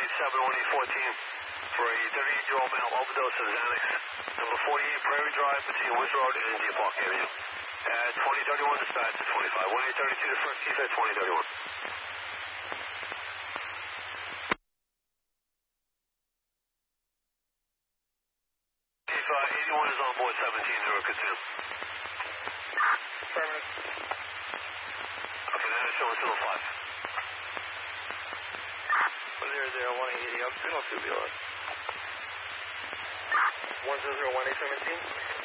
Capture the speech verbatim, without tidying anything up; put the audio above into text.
seven one eight fourteen for a thirty-eight-year-old male overdose of Xanax. Number forty-eight Prairie Drive between Woods Road and Deer Park Avenue. At twenty thirty-one, dispatch at twenty-five. one eight thirty-two to first chief at twenty thirty-one. Chief, uh, eighty-one is on board seventeen, zero continue. Affirmative. Okay, that is showing still five. zero zero one eight eighty, I'm signal two B O S. one zero zero one eight seventeen.